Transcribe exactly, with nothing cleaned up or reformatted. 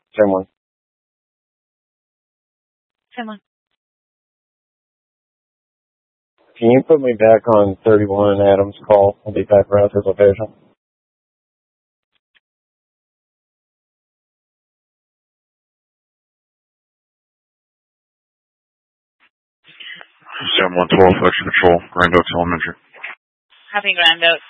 Same one. Same one. Can you put me back on thirty-one Adams call? I'll be back around his location. seven one twelve, Action Control, Grand Oaks Elementary. Happy Grand Oaks.